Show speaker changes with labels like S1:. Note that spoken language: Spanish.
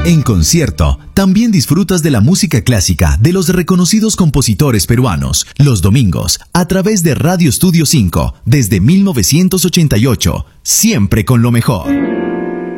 S1: En concierto, también disfrutas de la música clásica de los reconocidos compositores peruanos, los domingos, a través de Radio Estudio 5, desde 1988, siempre con lo mejor.